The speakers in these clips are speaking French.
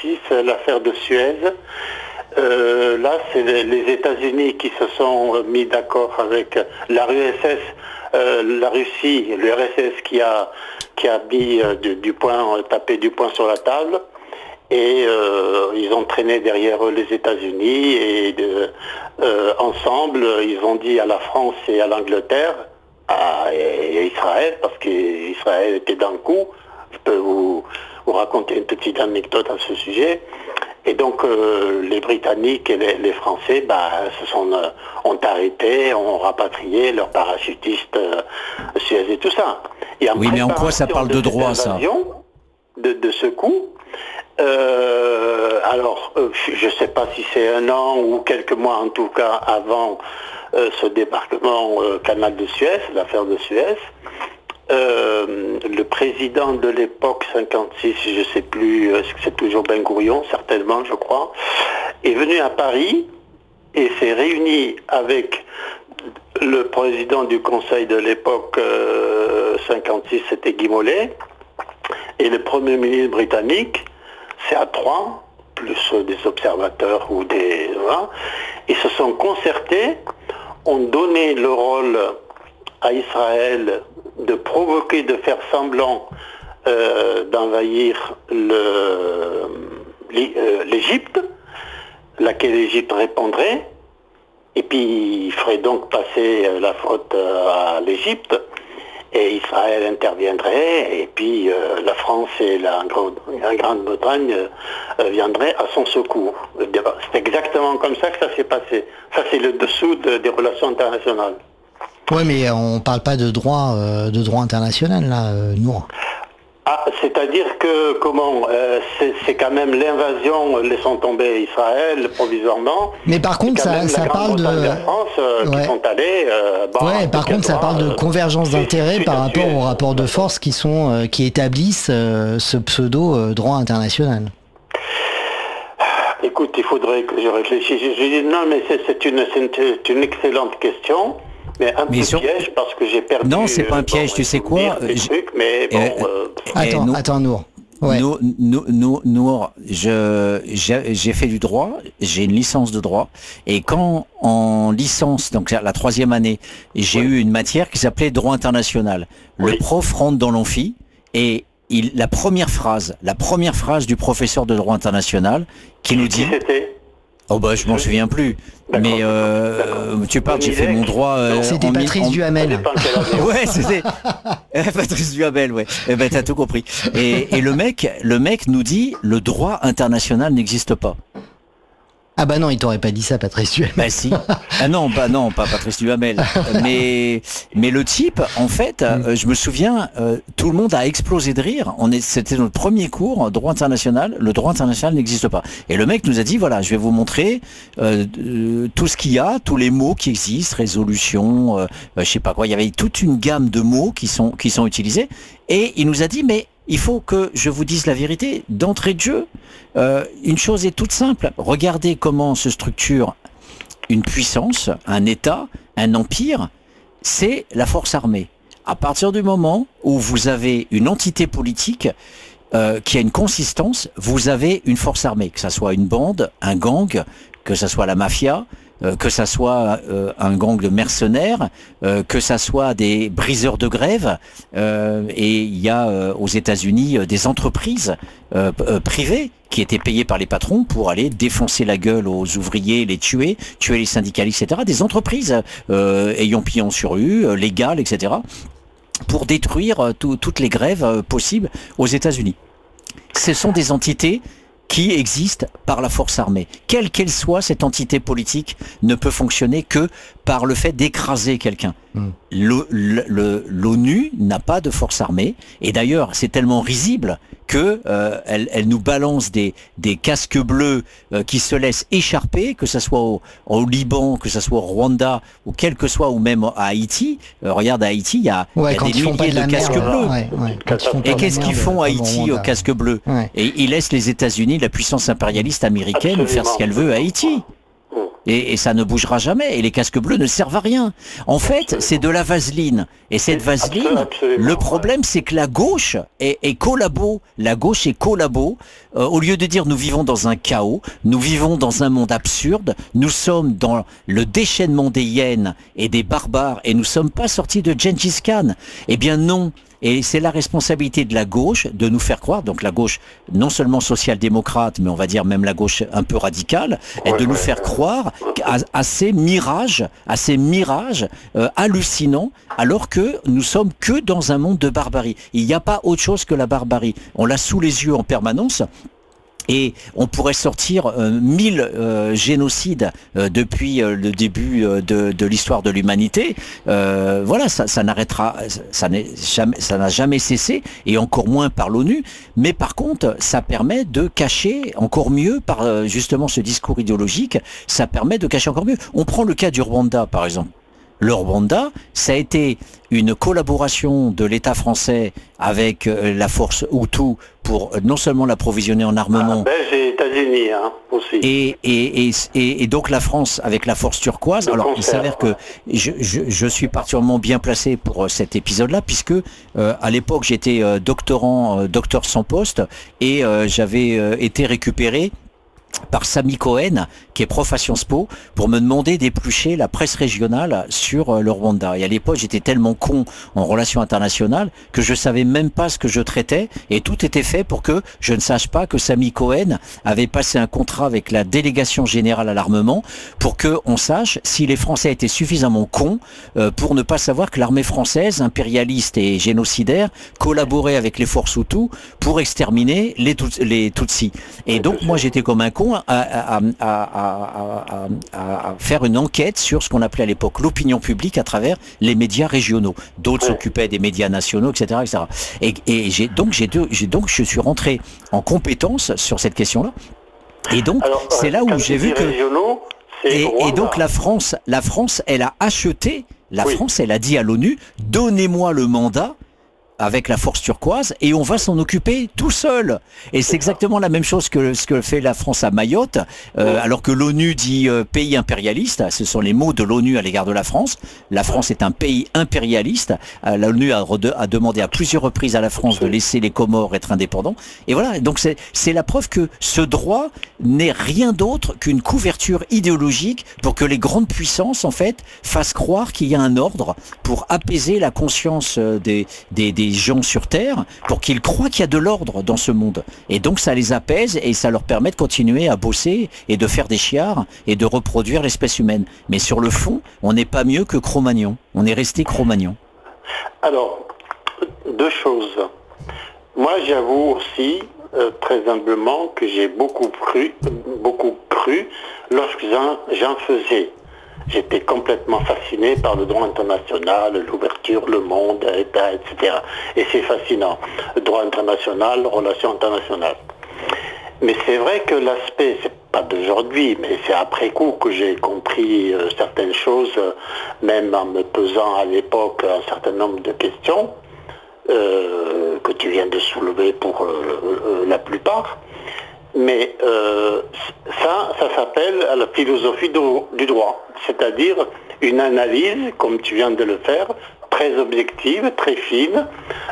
56, l'affaire de Suez. Là, c'est les États-Unis qui se sont mis d'accord avec la Russie, l'URSS qui a mis tapé du poing sur la table. Et ils ont traîné derrière eux les États-Unis et ensemble, ils ont dit à la France et à l'Angleterre, et à Israël, parce qu'Israël était dans le coup. Je peux vous raconter une petite anecdote à ce sujet. Et donc les Britanniques et les Français ont arrêté, ont rapatrié leurs parachutistes Suez et tout ça. Et oui, mais en quoi ça parle de droit, ça de ce coup. Je ne sais pas si c'est un an ou quelques mois en tout cas avant ce débarquement canal de Suez, l'affaire de Suez. Le président de l'époque, 56, je ne sais plus, est-ce que c'est toujours Ben Gourion, certainement, je crois, est venu à Paris et s'est réuni avec le président du conseil de l'époque, 56, c'était Guy Mollet, et le premier ministre britannique, c'est à trois, plus des observateurs ou des... Voilà. Ils se sont concertés, ont donné le rôle à Israël de provoquer, de faire semblant d'envahir l'Égypte, laquelle l'Égypte répondrait, et puis il ferait donc passer la faute à l'Égypte, et Israël interviendrait, et puis la France et la Grande-Bretagne viendraient à son secours. C'est exactement comme ça que ça s'est passé. Ça, c'est le dessous des relations internationales. Oui, mais on ne parle pas de droit international, là, Nour. Ah, c'est-à-dire que, c'est quand même l'invasion, laissant tomber Israël provisoirement. Mais par contre, ça parle de... la France qui sont allés... par contre, ça parle de convergence d'intérêts par rapport aux rapports de force qui établissent ce pseudo-droit international. Écoute, il faudrait que je réfléchisse. Je dis non, mais c'est une excellente question. Mais un petit piège parce que j'ai perdu... Non, c'est pas un piège, tu sais quoi Attends, Nour. Ouais. Nour, j'ai fait du droit, j'ai une licence de droit, et quand en licence, donc la troisième année, j'ai eu une matière qui s'appelait droit international. Le prof rentre dans l'amphi et la première phrase du professeur de droit international qui nous dit... Oh bah je m'en souviens plus. Mais tu parles, j'ai fait mon droit. C'était Patrice Duhamel. Ouais, c'était Patrice Duhamel, ouais. Eh ben t'as tout compris. Et le mec nous dit le droit international n'existe pas. Ah bah non, il t'aurait pas dit ça, Patrice Duhamel. Bah si. Ah non, pas Patrice Duhamel. Mais le type, en fait, je me souviens, tout le monde a explosé de rire. C'était notre premier cours, droit international. Le droit international n'existe pas. Et le mec nous a dit, voilà, je vais vous montrer tout ce qu'il y a, tous les mots qui existent, résolution, je sais pas quoi. Il y avait toute une gamme de mots qui sont utilisés. Et il nous a dit, mais il faut que je vous dise la vérité d'entrée de jeu. Une chose est toute simple. Regardez comment se structure une puissance, un État, un empire. C'est la force armée. À partir du moment où vous avez une entité politique qui a une consistance, vous avez une force armée. Que ça soit une bande, un gang, que ça soit la mafia, que ça soit un gang de mercenaires, que ça soit des briseurs de grève, et il y a aux États-Unis des entreprises privées qui étaient payées par les patrons pour aller défoncer la gueule aux ouvriers, les tuer les syndicalistes, etc. Des entreprises ayant pignon sur rue, légales, etc. pour détruire toutes les grèves possibles aux États-Unis. Ce sont des entités qui existe par la force armée. Quelle qu'elle soit, cette entité politique ne peut fonctionner que par le fait d'écraser quelqu'un. L'ONU n'a pas de force armée, et d'ailleurs c'est tellement risible que elle nous balance des casques bleus qui se laissent écharper, que ça soit au Liban, que ça soit au Rwanda, ou quel que soit, ou même à Haïti. Regarde, à Haïti, il y a des milliers de casques bleus. Et qu'est-ce qu'ils font à Haïti aux casques bleus? Et ils laissent les États-Unis, la puissance impérialiste américaine, faire ce qu'elle veut à Haïti. Et ça ne bougera jamais. Et les casques bleus ne servent à rien. En fait, c'est de la vaseline. Et cette vaseline, absolument, le problème, c'est que la gauche est collabo. La gauche est collabo. Au lieu de dire nous vivons dans un chaos, nous vivons dans un monde absurde, nous sommes dans le déchaînement des hyènes et des barbares, et nous ne sommes pas sortis de Gengis Khan. Eh bien non. Et c'est la responsabilité de la gauche de nous faire croire, donc la gauche non seulement social-démocrate, mais on va dire même la gauche un peu radicale, et de nous faire croire à ces mirages hallucinants, alors que nous sommes que dans un monde de barbarie. Il n'y a pas autre chose que la barbarie. On l'a sous les yeux en permanence. Et on pourrait sortir 1000 génocides depuis le début de l'histoire de l'humanité. Voilà, ça n'arrêtera, ça n'a jamais cessé, et encore moins par l'ONU. Mais par contre, ça permet de cacher encore mieux, par justement ce discours idéologique, ça permet de cacher encore mieux. On prend le cas du Rwanda, par exemple. Le Rwanda, ça a été une collaboration de l'État français avec la force Hutu pour non seulement l'approvisionner en armement, Belges et États-Unis aussi. Et donc la France avec la force turquoise. Alors il s'avère que je suis particulièrement bien placé pour cet épisode-là, puisque à l'époque j'étais docteur sans poste, et j'avais été récupéré par Sami Cohen, qui est prof à Sciences Po, pour me demander d'éplucher la presse régionale sur le Rwanda. Et à l'époque, j'étais tellement con en relations internationales que je savais même pas ce que je traitais, et tout était fait pour que je ne sache pas que Sami Cohen avait passé un contrat avec la délégation générale à l'armement pour que on sache si les Français étaient suffisamment cons pour ne pas savoir que l'armée française, impérialiste et génocidaire, collaborait avec les forces Hutus pour exterminer les Tutsis. Et donc moi j'étais comme un con à faire une enquête sur ce qu'on appelait à l'époque l'opinion publique à travers les médias régionaux. D'autres s'occupaient des médias nationaux, etc., etc. Et je suis rentré en compétence sur cette question-là. Et donc c'est là où j'ai vu que régionaux, et donc la France, elle a acheté, France, elle a dit à l'ONU, donnez-moi le mandat avec la force turquoise, et on va s'en occuper tout seul. Et c'est exactement la même chose que ce que fait la France à Mayotte, alors que l'ONU dit pays impérialiste. Ce sont les mots de l'ONU à l'égard de la France. La France est un pays impérialiste. L'ONU a demandé à plusieurs reprises à la France de laisser les Comores être indépendants. Et voilà, donc c'est la preuve que ce droit n'est rien d'autre qu'une couverture idéologique pour que les grandes puissances, en fait, fassent croire qu'il y a un ordre pour apaiser la conscience des gens sur Terre, pour qu'ils croient qu'il y a de l'ordre dans ce monde. Et donc ça les apaise, et ça leur permet de continuer à bosser et de faire des chiards et de reproduire l'espèce humaine. Mais sur le fond, on n'est pas mieux que Cro-Magnon. On est resté Cro-Magnon. Alors, deux choses. Moi, j'avoue aussi, très humblement, que j'ai beaucoup cru lorsque j'en faisais. J'étais complètement fasciné par le droit international, l'ouverture, le monde, État, etc. Et c'est fascinant. Droit international, relations internationales. Mais c'est vrai que l'aspect, c'est pas d'aujourd'hui, mais c'est après coup que j'ai compris certaines choses, même en me posant à l'époque un certain nombre de questions, que tu viens de soulever pour la plupart. Mais ça s'appelle la philosophie du droit, c'est-à-dire une analyse, comme tu viens de le faire, très objective, très fine,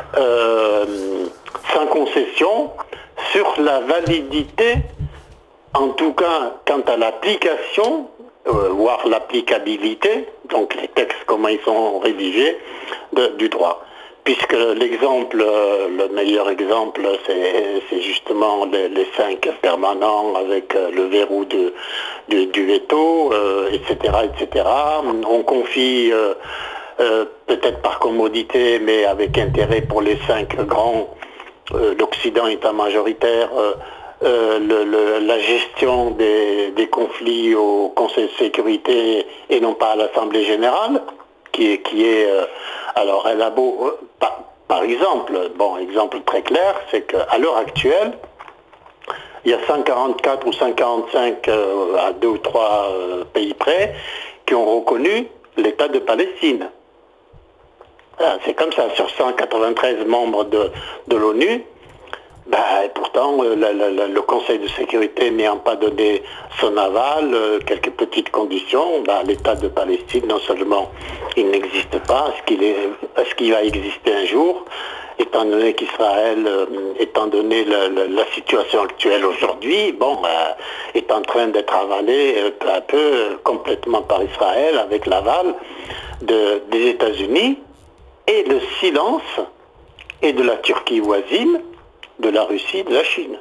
sans concession, sur la validité, en tout cas quant à l'application, voire l'applicabilité, donc les textes, comment ils sont rédigés, du droit. Puisque le meilleur exemple, c'est justement les 5 permanents avec le verrou du veto, etc., etc. On confie, peut-être par commodité, mais avec intérêt pour les 5 grands, l'Occident étant majoritaire, la gestion des conflits au Conseil de sécurité et non pas à l'Assemblée générale, qui est alors elle a beau, par exemple, exemple très clair, c'est qu'à l'heure actuelle, il y a 144 ou 145 à 2 ou 3 pays près qui ont reconnu l'État de Palestine. C'est comme ça, sur 193 membres de l'ONU, Pourtant, le Conseil de sécurité n'ayant pas donné son aval, quelques petites conditions, l'État de Palestine, non seulement il n'existe pas, est-ce qu'il va exister un jour, étant donné qu'Israël, étant donné la situation actuelle aujourd'hui, est en train d'être avalé peu à peu complètement par Israël avec l'aval des États-Unis et le silence et de la Turquie voisine, de la Russie, de la Chine.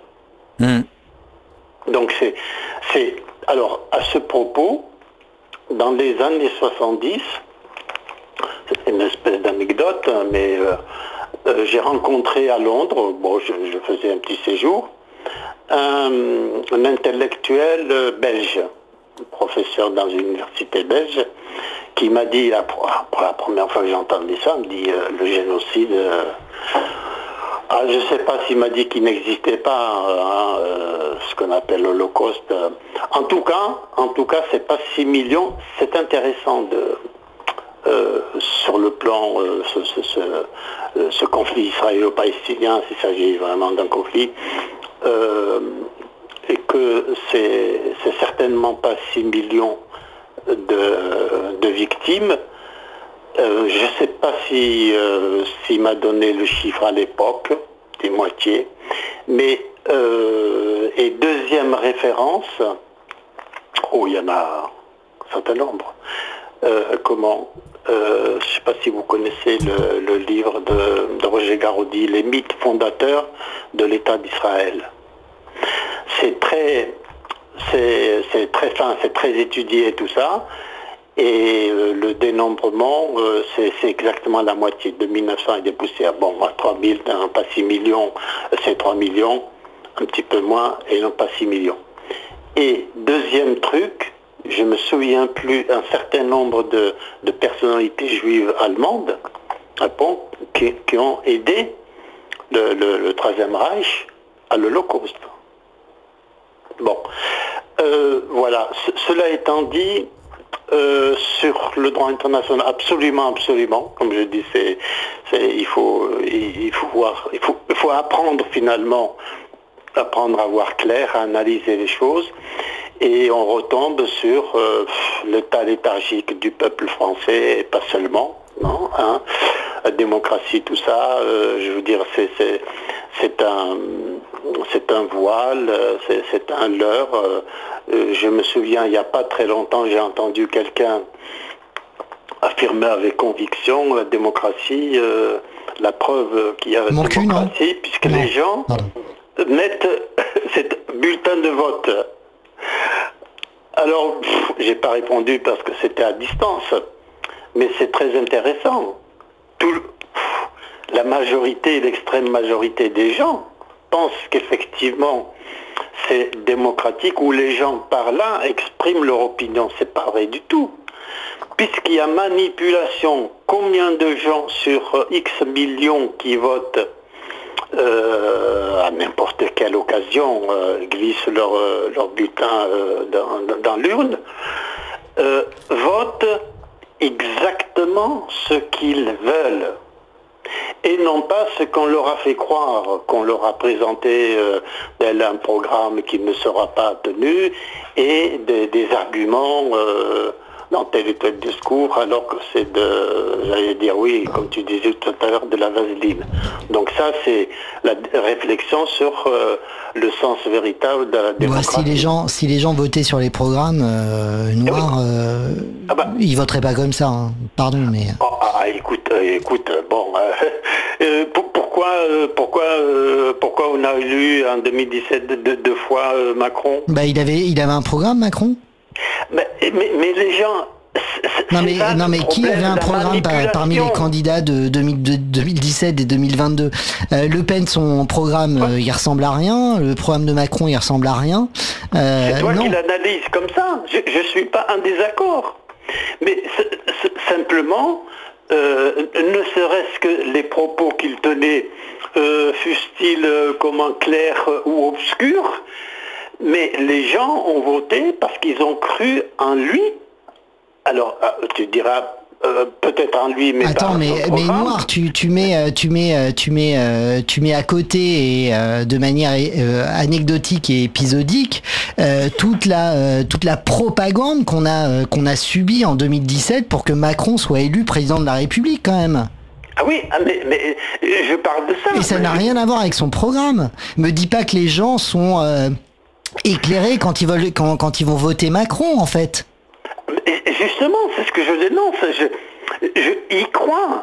Donc alors à ce propos, dans les années 70, c'est une espèce d'anecdote, mais j'ai rencontré à Londres, je faisais un petit séjour, un intellectuel belge, professeur dans une université belge, qui m'a dit, pour la première fois que j'ai entendu ça, me dit le génocide. Je ne sais pas s'il m'a dit qu'il n'existait pas ce qu'on appelle l'Holocauste. En tout cas, c'est pas 6 millions. C'est intéressant sur le plan ce conflit israélo-palestinien, s'il s'agit vraiment d'un conflit, et que c'est certainement pas 6 millions de victimes. Je ne sais pas s'il m'a donné le chiffre à l'époque, des moitiés, mais et deuxième référence, il y en a un certain nombre. Je ne sais pas si vous connaissez le livre de Roger Garaudy, Les mythes fondateurs de l'État d'Israël. C'est très fin, c'est très étudié tout ça. Et le dénombrement, c'est exactement la moitié, de 1900 et des poussières. 3 000, pas 6 millions, c'est 3 millions, un petit peu moins, et non pas 6 millions. Et deuxième truc, je me souviens plus, un certain nombre de personnalités juives allemandes qui ont aidé le Troisième Reich à l'Holocauste. Voilà. Cela étant dit, sur le droit international, absolument, comme je dis, il faut apprendre finalement, apprendre à voir clair, à analyser les choses, et on retombe sur l'état léthargique du peuple français, et pas seulement, non, la démocratie, tout ça, je veux dire, c'est un voile, c'est un leurre. Je me souviens, il n'y a pas très longtemps, j'ai entendu quelqu'un affirmer avec conviction la démocratie, la preuve qu'il y a la démocratie, puisque les gens mettent cet bulletin de vote. Alors, j'ai pas répondu parce que c'était à distance, mais c'est très intéressant. La majorité, l'extrême majorité des gens pensent qu'effectivement c'est démocratique, où les gens par là expriment leur opinion. C'est pas vrai du tout. Puisqu'il y a manipulation, combien de gens sur X millions qui votent à n'importe quelle occasion glissent leur bulletin dans l'urne, votent exactement ce qu'ils veulent. Et non pas ce qu'on leur a fait croire, qu'on leur a présenté tel un programme qui ne sera pas tenu, et des arguments dans tel et tel discours, alors que c'est j'allais dire oui, comme tu disais tout à l'heure, de la vaseline. Donc ça, c'est la réflexion sur le sens véritable de la démocratie. Si les gens votaient sur les programmes noirs, ils voteraient pas comme ça, hein. Pardon, mais... Écoute, pourquoi on a élu en 2017 deux fois Macron? Il avait un programme, Macron? Mais les gens... Non mais qui avait un programme parmi les candidats de 2017 et 2022? Le Pen, son programme, il ressemble à rien. Le programme de Macron, il ressemble à rien. C'est toi qui l'analyse comme ça. Je suis pas en désaccord. Mais simplement, ne serait-ce que les propos qu'il tenait, fussent-ils clairs ou obscurs, mais les gens ont voté parce qu'ils ont cru en lui. Alors, tu diras, peut-être en lui, mais attends, mais Noir, tu mets à côté et de manière anecdotique et épisodique toute la propagande qu'on a subie en 2017 pour que Macron soit élu président de la République quand même. Ah oui, mais je parle de ça. Et ça n'a rien à voir avec son programme. Me dis pas que les gens sont éclairés quand ils vont voter Macron en fait. Et justement, c'est ce que je dénonce. Y crois.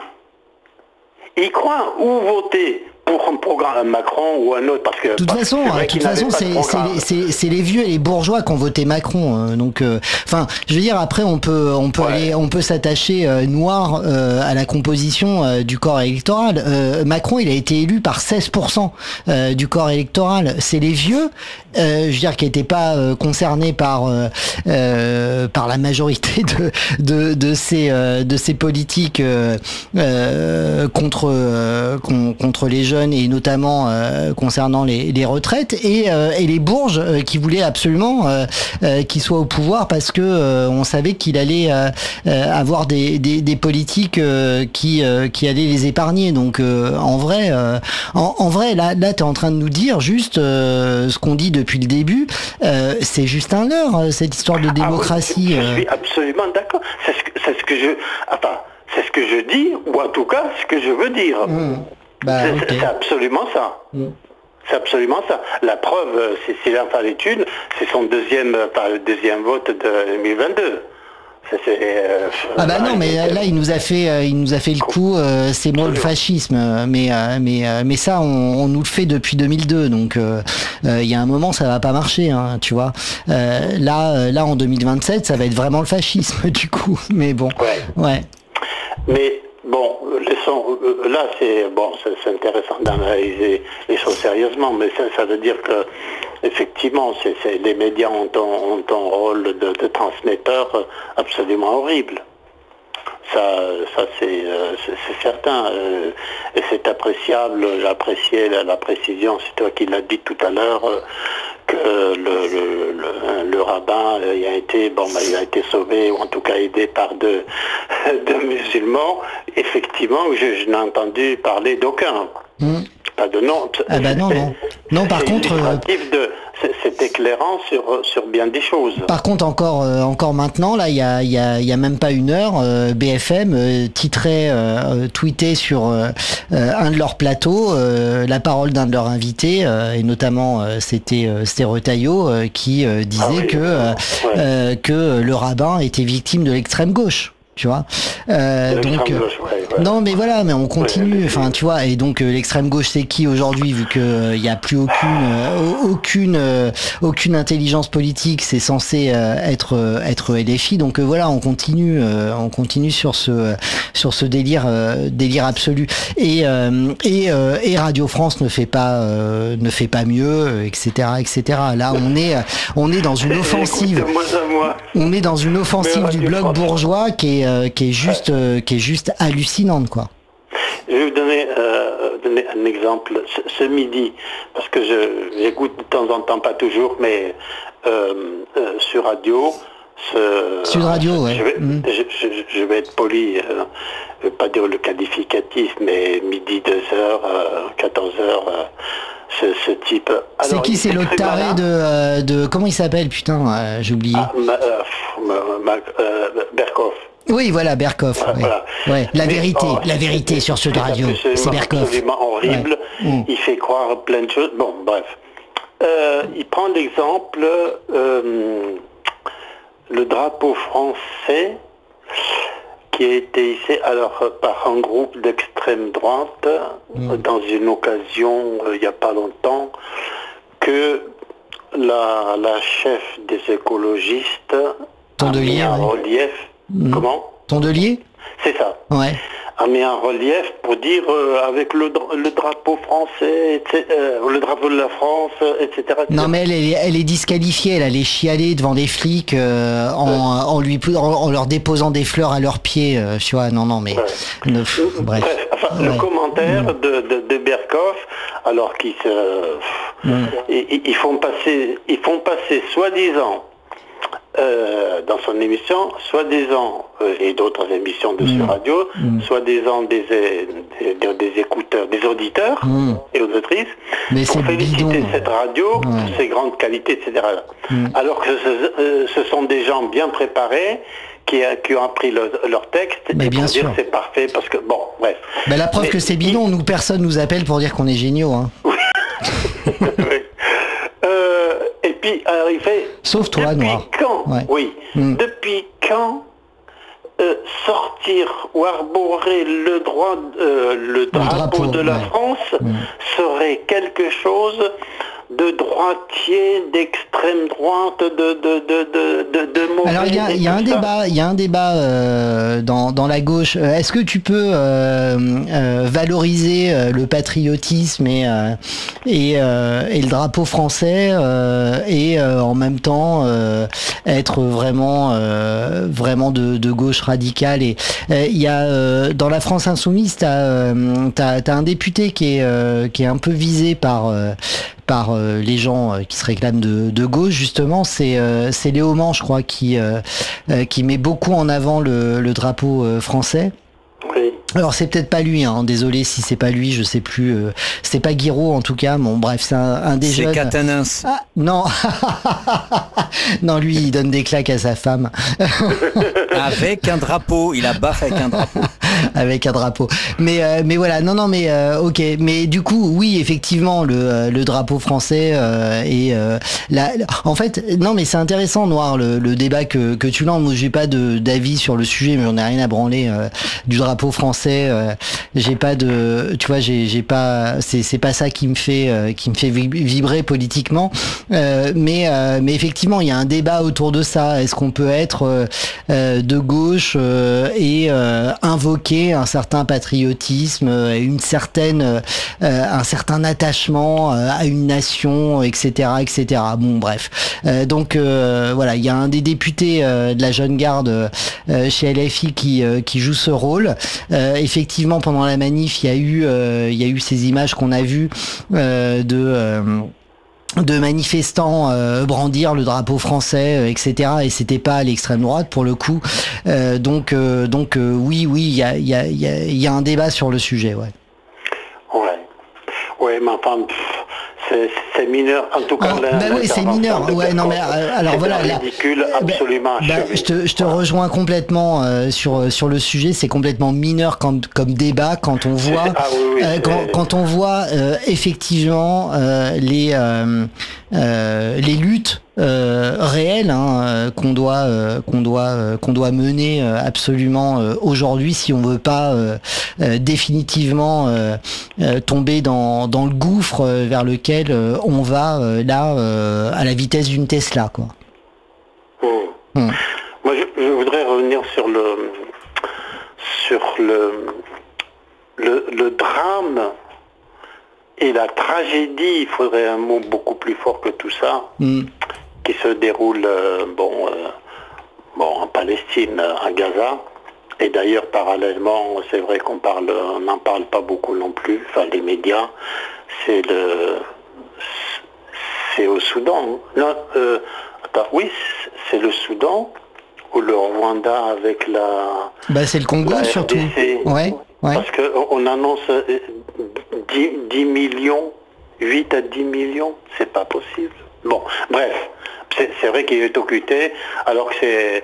Ou voter pour un programme Macron ou un autre, parce que... De toute façon, c'est les vieux et les bourgeois qui ont voté Macron. Donc, enfin, je veux dire, après, on peut s'attacher Noir à la composition du corps électoral. Macron, il a été élu par 16% du corps électoral. C'est les vieux, je veux dire, qui n'étaient pas concernés par la majorité de ces politiques contre les jeunes et notamment concernant les retraites et les bourges qui voulaient absolument qu'il soit au pouvoir parce que on savait qu'il allait avoir des politiques qui allaient les épargner. Donc en vrai là t'es en train de nous dire juste ce qu'on dit depuis le début, c'est juste un leurre cette histoire de démocratie. Je suis absolument d'accord. C'est ce que je dis, ou en tout cas ce que je veux dire. C'est absolument ça. C'est absolument ça. La preuve, s'il en fallait une, c'est son deuxième vote de 2022. Non, mais là il nous a fait le coup, c'est moi le fascisme, mais ça on nous le fait depuis 2002, donc il y a un moment ça va pas marcher, hein, tu vois. Là en 2027 ça va être vraiment le fascisme du coup, mais bon. Ouais. Mais bon, là c'est intéressant d'analyser les choses sérieusement, mais ça veut dire que effectivement les médias ont un rôle de transmetteur absolument horrible. Ça c'est certain, et c'est appréciable. J'appréciais la précision, c'est toi qui l'as dit tout à l'heure, que le rabbin il a été sauvé, ou en tout cas aidé par deux musulmans. Effectivement, je n'ai entendu parler d'aucun. Pas de nom. Non, par contre... C'est éclairant sur bien des choses. Par contre, encore maintenant, là, il y a même pas une heure, BFM tweetait sur un de leurs plateaux la parole d'un de leurs invités, et notamment c'était Retailleau qui disait que le rabbin était victime de l'extrême gauche. Tu vois, non mais voilà, mais on continue, enfin tu vois, et donc l'extrême gauche c'est qui aujourd'hui, vu que il y a plus aucune intelligence politique, c'est censé être LFI, donc voilà, on continue sur ce délire absolu, et Radio France ne fait pas mieux, etc. Là on est dans une offensive, du bloc bourgeois qui est juste hallucinante, quoi. Je vais vous donner un exemple. Ce midi, parce que j'écoute de temps en temps, pas toujours, mais sur radio. Sud Radio, ouais. Je vais être poli, je vais pas dire le qualificatif, mais midi 2h, 14h. Ce type. C'est qui, c'est l'autre taré de comment il s'appelle, putain, j'ai oublié. Berkoff. Oui, voilà, Berkoff. Voilà. Ouais. La vérité sur Sud Radio, c'est Berkoff. Absolument horrible. Ouais. Il fait croire plein de choses. Bon, bref. Il prend l'exemple le drapeau français qui a été hissé par un groupe d'extrême droite dans une occasion il n'y a pas longtemps, que la chef des écologistes Tondelier, a mis en relief. Comment ? Tondelier ? C'est ça. Ouais. A mis en relief pour dire avec le drapeau français, le drapeau de la France, etc. Non mais elle est disqualifiée, elle allait chialer devant des flics en leur déposant des fleurs à leurs pieds, tu vois, non mais... Bref. Le commentaire de Berkoff, alors qu'ils ils font passer soi-disant dans son émission, soi-disant, et d'autres émissions de sur radio, soi-disant des écouteurs, des auditeurs et auditrices, pour féliciter cette radio pour ses grandes qualités, etc. Alors que ce sont des gens bien préparés qui ont appris leur texte mais et bien pour sûr. dire c'est parfait parce que bon, bref. Ben, la preuve que c'est bidon, nous personne nous appelle pour dire qu'on est géniaux. Hein. Oui. Et puis, alors, il fait... Sauf toi, depuis Noir. quand, Ouais. oui, depuis quand sortir ou arborer le drapeau de la France serait quelque chose de droitier, d'extrême droite, de mauvais. Alors il y a un débat dans la gauche. Est-ce que tu peux valoriser le patriotisme et le drapeau français et en même temps être vraiment de gauche radicale? Et il y a dans la France insoumise, t'as un député qui est un peu visé par les gens qui se réclament de gauche, justement, c'est Léo Mans, je crois, qui met beaucoup en avant le drapeau français. Oui. Alors c'est peut-être pas lui, hein. Désolé si c'est pas lui, je sais plus. C'est pas Guiraud en tout cas. Bon bref, c'est un des jeunes. C'est Catanins. Ah non, non lui il donne des claques à sa femme. Avec un drapeau, il a baffé avec un drapeau. Avec un drapeau. Mais voilà, non mais ok. Mais du coup, oui, effectivement, le drapeau français en fait, non mais c'est intéressant, Noir, le débat que tu lances. Moi, j'ai pas d'avis sur le sujet, mais j'en ai rien à branler du drapeau français. J'ai pas de, tu vois, j'ai pas, c'est pas ça qui me fait vibrer politiquement. Mais effectivement, il y a un débat autour de ça. Est-ce qu'on peut être de gauche et invoquer un certain patriotisme, un certain attachement à une nation, etc., etc. Bon, bref. Donc voilà, il y a un des députés de la jeune garde chez LFI qui joue ce rôle. Effectivement, pendant la manif, il y a eu ces images qu'on a vues de manifestants brandir le drapeau français, etc. Et c'était pas à l'extrême droite pour le coup. Donc oui, il y a un débat sur le sujet, ouais. Ouais, mais enfin, c'est mineur. En tout cas, oui, c'est mineur. Ouais, non, mais alors voilà, ridicule, absolument. Je te rejoins complètement sur le sujet. C'est complètement mineur comme débat quand on voit quand on voit effectivement les luttes réelles qu'on doit mener absolument aujourd'hui si on veut pas définitivement tomber dans le gouffre vers lequel on va là à la vitesse d'une Tesla, quoi. Moi je voudrais revenir sur le drame et la tragédie, il faudrait un mot beaucoup plus fort que tout ça, qui se déroule en Palestine, à Gaza. Et d'ailleurs, parallèlement, c'est vrai on n'en parle pas beaucoup non plus, enfin les médias, c'est au Soudan. Non, oui, c'est le Soudan ou le Rwanda avec la... c'est le Congo surtout. Ouais. Parce qu'on annonce 10 millions, 8 à 10 millions, c'est pas possible. Bon, bref, c'est vrai qu'il est occupé, alors que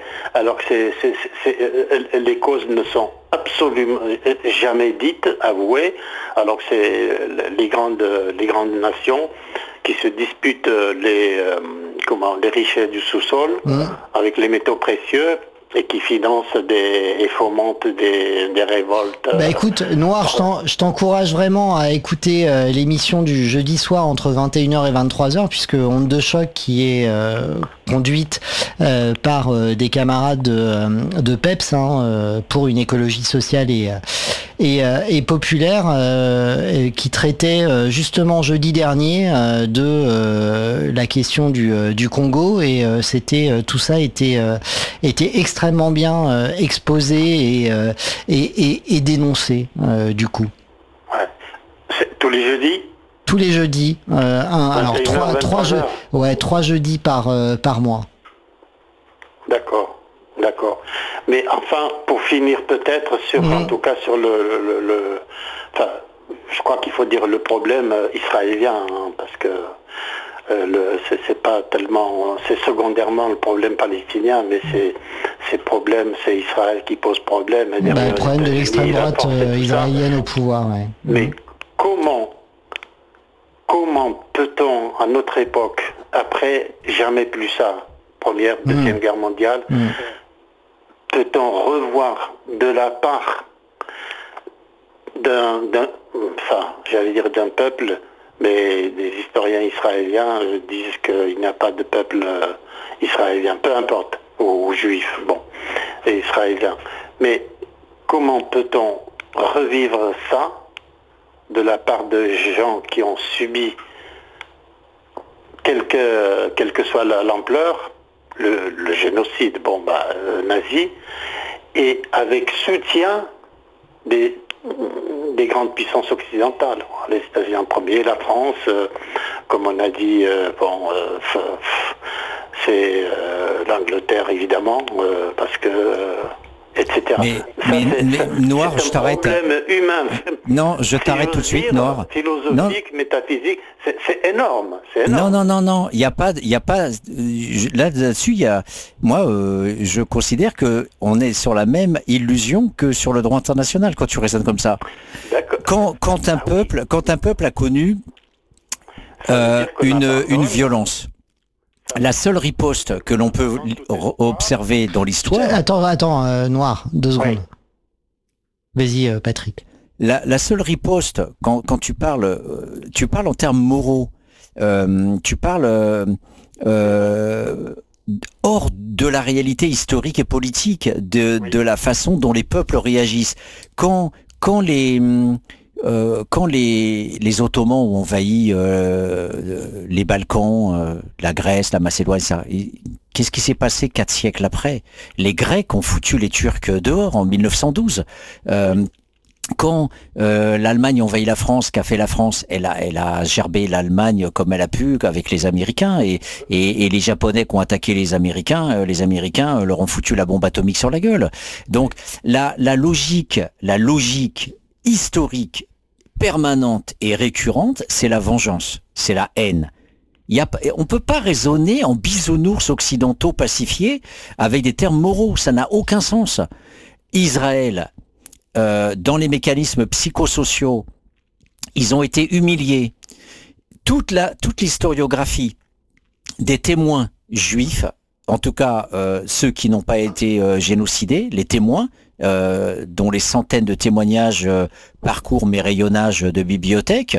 les causes ne sont absolument jamais dites, avouées, alors que c'est les grandes nations qui se disputent les richesses du sous-sol avec les métaux précieux et qui financent et fomentent des révoltes. Écoute, Noir, je t'encourage vraiment à écouter l'émission du jeudi soir entre 21h et 23h, puisque Onde de choc, qui est conduite par des camarades de PEPS pour une écologie sociale et populaire, qui traitait justement jeudi dernier de la question du Congo, et tout ça était extrêmement bien exposé et dénoncé du coup. Ouais. C'est tous les jeudis. Tous les jeudis, alors trois jeudis par mois. D'accord. Mais enfin, pour finir peut-être sur, en tout cas sur enfin, je crois qu'il faut dire le problème israélien, hein, parce que c'est pas tellement, c'est secondairement le problème palestinien, mais c'est Israël qui pose problème. Et le problème de l'extrême droite israélienne au pouvoir, ouais. Mais comment peut-on, à notre époque, après jamais plus ça, Première, Deuxième Guerre mondiale, peut-on revoir de la part d'un peuple, mais des historiens israéliens disent qu'il n'y a pas de peuple israélien, peu importe, ou juif, et israélien. Mais comment peut-on revivre ça de la part de gens qui ont subi, quelle que soit l'ampleur, le génocide nazi, et avec soutien des grandes puissances occidentales, les États-Unis en premier, la France, comme on a dit, c'est l'Angleterre évidemment, parce que etc. Mais Noir, je t'arrête. C'est un problème humain. Non, je t'arrête tout de suite, Noir. Philosophique, métaphysique, c'est énorme. Non. Il y a pas. Là-dessus, moi, je considère que on est sur la même illusion que sur le droit international quand tu raisonnes comme ça. Quand un peuple a connu une violence. La seule riposte que l'on peut observer dans l'histoire... Attends, Noir, 2 secondes. Vas-y, Patrick. La seule riposte, quand tu parles en termes moraux, tu parles hors de la réalité historique et politique, de la façon dont les peuples réagissent. Quand les Ottomans ont envahi les Balkans, la Grèce, la Macédoine, ça, qu'est-ce qui s'est passé 4 siècles après? Les Grecs ont foutu les Turcs dehors en 1912. Quand l'Allemagne a envahi la France, qu'a fait la France? Elle a gerbé l'Allemagne comme elle a pu avec les Américains, et les Japonais qui ont attaqué les Américains leur ont foutu la bombe atomique sur la gueule. Donc la logique historique permanente et récurrente, c'est la vengeance, c'est la haine. On peut pas raisonner en bisounours occidentaux pacifiés avec des termes moraux, ça n'a aucun sens. Israël, dans les mécanismes psychosociaux, ils ont été humiliés. Toute l'historiographie des témoins juifs, en tout cas ceux qui n'ont pas été génocidés, les témoins, dont les centaines de témoignages parcourent mes rayonnages de bibliothèque,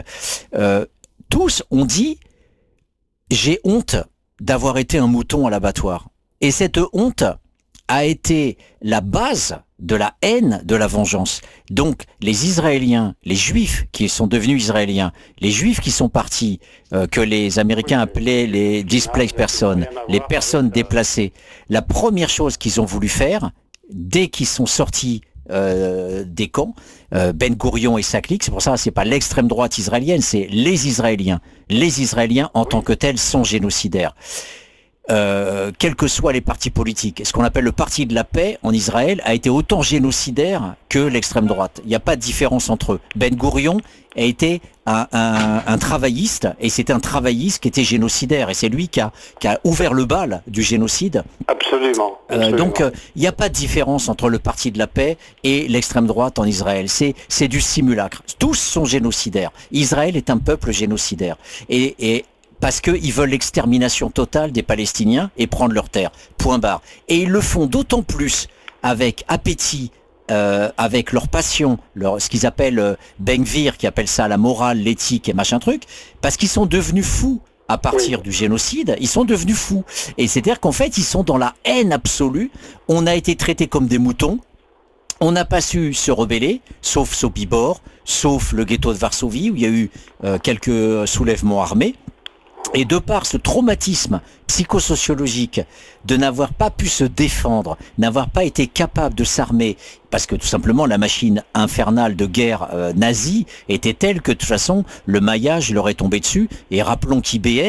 tous ont dit « j'ai honte d'avoir été un mouton à l'abattoir ». Et cette honte a été la base de la haine, de la vengeance. Donc les Israéliens, les Juifs qui sont devenus Israéliens, les Juifs qui sont partis, que les Américains appelaient les displaced persons, les personnes déplacées, la première chose qu'ils ont voulu faire, dès qu'ils sont sortis des camps, Ben Gourion et sa clique, c'est pour ça, c'est pas l'extrême droite israélienne, c'est les Israéliens. Les Israéliens en tant que tels sont génocidaires. Quels que soient les partis politiques. Ce qu'on appelle le parti de la paix en Israël a été autant génocidaire que l'extrême droite. Il n'y a pas de différence entre eux. Ben Gourion a été un travailliste, et c'est un travailliste qui était génocidaire, et c'est lui qui a ouvert le bal du génocide. Absolument. Donc il n'y a pas de différence entre le parti de la paix et l'extrême droite en Israël. C'est du simulacre. Tous sont génocidaires. Israël est un peuple génocidaire. Et parce qu'ils veulent l'extermination totale des Palestiniens et prendre leurs terres. Point barre. Et ils le font d'autant plus avec appétit, avec leur passion, ce qu'ils appellent Ben-Gvir, qui appelle ça la morale, l'éthique et machin truc, parce qu'ils sont devenus fous à partir du génocide. Ils sont devenus fous. Et c'est-à-dire qu'en fait, ils sont dans la haine absolue. On a été traités comme des moutons. On n'a pas su se rebeller, sauf Sobibor, sauf le ghetto de Varsovie, où il y a eu quelques soulèvements armés. Et de par ce traumatisme psychosociologique de n'avoir pas pu se défendre, n'avoir pas été capable de s'armer, parce que tout simplement la machine infernale de guerre nazie était telle que de toute façon le maillage leur est tombé dessus. Et rappelons qu'IBM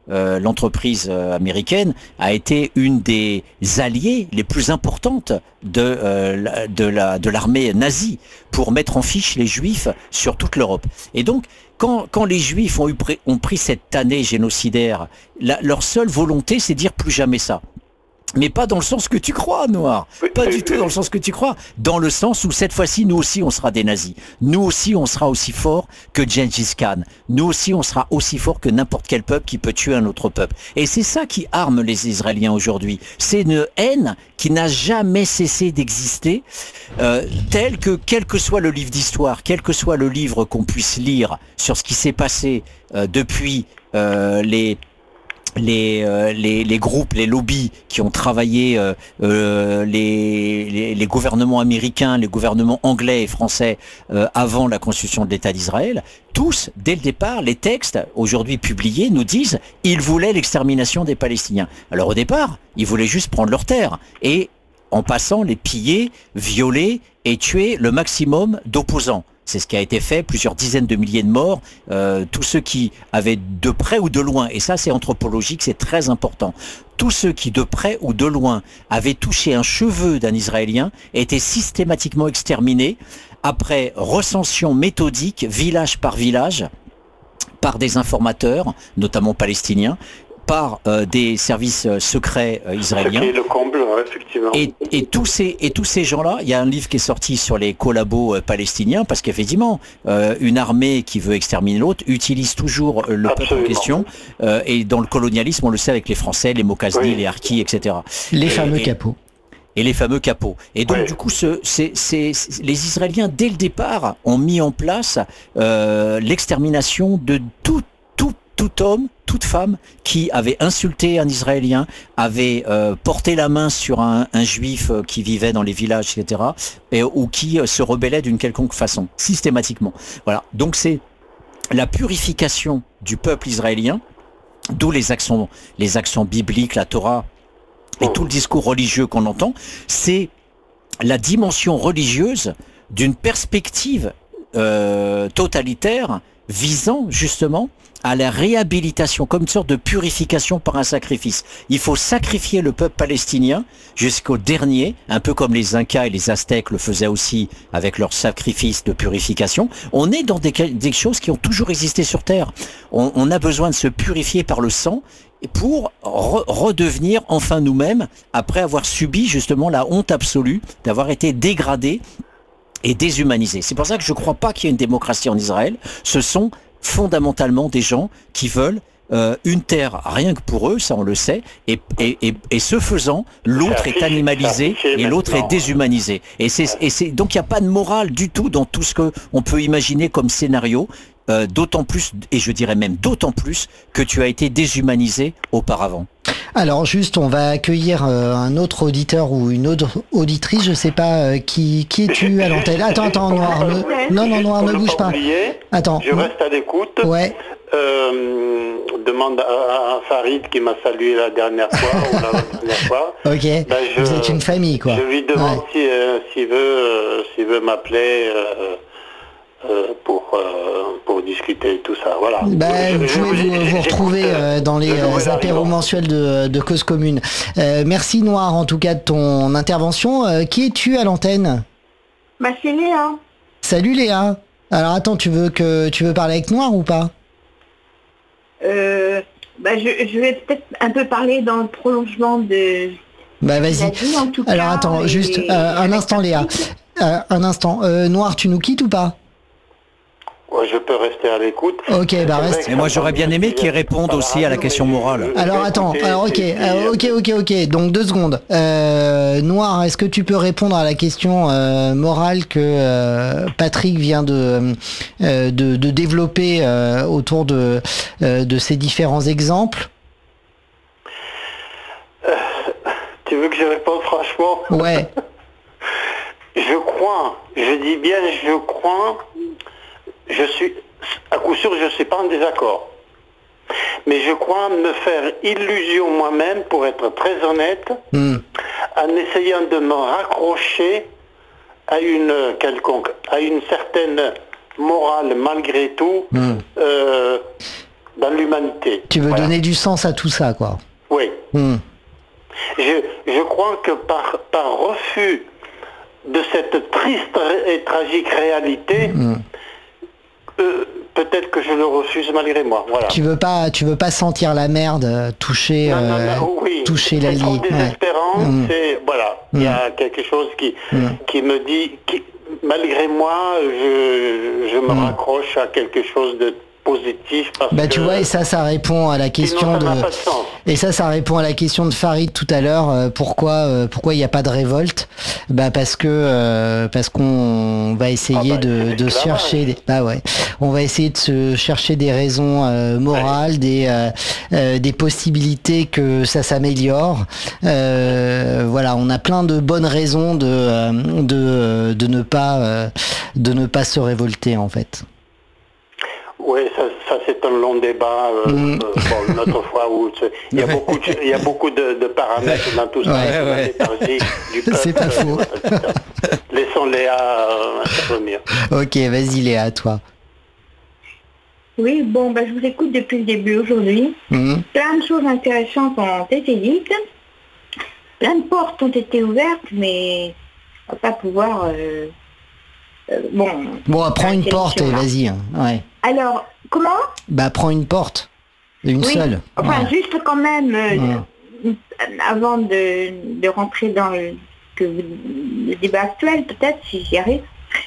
l'entreprise américaine, a été une des alliées les plus importantes de l'armée nazie pour mettre en fiche les Juifs sur toute l'Europe. Et donc, quand les Juifs ont pris cette tannée génocidaire, leur seule volonté, c'est de dire plus jamais ça. Mais pas dans le sens que tu crois, Noir. Pas du tout dans le sens que tu crois. Dans le sens où cette fois-ci, nous aussi, on sera des nazis. Nous aussi, on sera aussi fort que Gengis Khan. Nous aussi, on sera aussi fort que n'importe quel peuple qui peut tuer un autre peuple. Et c'est ça qui arme les Israéliens aujourd'hui. C'est une haine qui n'a jamais cessé d'exister, telle que, quel que soit le livre d'histoire, quel que soit le livre qu'on puisse lire sur ce qui s'est passé depuis les groupes, les lobbies qui ont travaillé, les gouvernements américains, les gouvernements anglais et français avant la constitution de l'État d'Israël, tous, dès le départ, les textes aujourd'hui publiés nous disent ils voulaient l'extermination des Palestiniens. Alors au départ, ils voulaient juste prendre leurs terres et en passant les piller, violer et tuer le maximum d'opposants. C'est ce qui a été fait, plusieurs dizaines de milliers de morts, tous ceux qui avaient de près ou de loin, et ça c'est anthropologique, c'est très important, tous ceux qui de près ou de loin avaient touché un cheveu d'un Israélien étaient systématiquement exterminés après recension méthodique, village par village, par des informateurs, notamment palestiniens, par des services secrets israéliens. Ce qui est le comble, effectivement. Et tous ces gens-là, il y a un livre qui est sorti sur les collabos palestiniens, parce qu'effectivement, une armée qui veut exterminer l'autre utilise toujours le peuple en question. Et dans le colonialisme, on le sait avec les Français, les Mokazni, les Harkis, etc. Les fameux capots. Et les fameux capots. Et donc, du coup, les Israéliens, dès le départ, ont mis en place l'extermination de tout homme, toute femme qui avait insulté un Israélien, avait porté la main sur un juif qui vivait dans les villages, etc., ou qui se rebellait d'une quelconque façon, systématiquement. Voilà. Donc c'est la purification du peuple israélien, d'où les accents bibliques, la Torah, et tout le discours religieux qu'on entend, c'est la dimension religieuse d'une perspective totalitaire visant justement à la réhabilitation, comme une sorte de purification par un sacrifice. Il faut sacrifier le peuple palestinien jusqu'au dernier, un peu comme les Incas et les Aztèques le faisaient aussi avec leur sacrifice de purification. On est dans des choses qui ont toujours existé sur Terre. On a besoin de se purifier par le sang pour redevenir enfin nous-mêmes, après avoir subi justement la honte absolue d'avoir été dégradés et déshumanisés. C'est pour ça que je ne crois pas qu'il y ait une démocratie en Israël. Ce sont fondamentalement des gens qui veulent une terre rien que pour eux, ça on le sait, et ce faisant, l'autre est animalisé et l'autre est déshumanisé. Donc il n'y a pas de morale du tout dans tout ce qu'on peut imaginer comme scénario, d'autant plus, et je dirais même d'autant plus, que tu as été déshumanisé auparavant. Alors juste, on va accueillir un autre auditeur ou une autre auditrice, je sais pas qui es-tu à l'antenne. Attends, Noir, Noir, ne bouge pas. Attends. Je reste à l'écoute. Ouais. Demande à Farid qui m'a salué la dernière fois ou la dernière fois. Ok. Vous êtes une famille, quoi. Je lui demande s'il veut m'appeler. Pour discuter tout ça, voilà. Vous pouvez vous retrouver dans les apéros mensuels de Cause Commune. Merci Noir en tout cas de ton intervention. Qui es-tu à l'antenne ? C'est Léa. Salut Léa. Alors attends, tu veux parler avec Noir ou pas ? Je vais peut-être un peu parler dans le prolongement de... vas-y. Alors attends, juste un instant Léa. Un instant. Noir, tu nous quittes ou pas ? Je peux rester à l'écoute. Ok, reste. Et moi j'aurais bien aimé qu'ils répondent aussi à la question morale. Alors attends, ok. Donc 2 secondes. Noir, est-ce que tu peux répondre à la question morale que Patrick vient de développer autour de ces différents exemples ? Tu veux que je réponde franchement ? Ouais. Je dis bien je crois. À coup sûr, je ne suis pas en désaccord. Mais je crois me faire illusion moi-même, pour être très honnête, en essayant de me raccrocher à une certaine morale malgré tout, dans l'humanité. Tu veux donner du sens à tout ça, quoi. Oui. Je crois que par refus de cette triste et tragique réalité, peut-être que je le refuse malgré moi. Voilà. Tu veux pas sentir la merde toucher toucher la ligne. ligne. Désespérant, voilà. Il y a quelque chose qui me dit, malgré moi, je me raccroche à quelque chose de positif. Tu vois, et ça répond à la question ça répond à la question de Farid tout à l'heure. Pourquoi il n'y a pas de révolte? Parce qu'on va essayer de chercher on va essayer de se chercher des raisons morales, des possibilités que ça s'améliore. On a plein de bonnes raisons de ne pas se révolter, en fait. Oui, ça c'est un long débat. Une autre fois où il y a beaucoup de paramètres dans tout ça. La léthargie du peuple. C'est pas faux. Laissons Léa intervenir. Ok, vas-y Léa, toi. Oui, je vous écoute depuis le début aujourd'hui. Plein de choses intéressantes ont été dites. Plein de portes ont été ouvertes, mais on va pas pouvoir... prends une porte et vas-y. Ouais. Alors, comment ? Prends une porte. Une seule. Enfin, juste quand même, avant de rentrer dans le débat actuel, peut-être, si j'y arrive,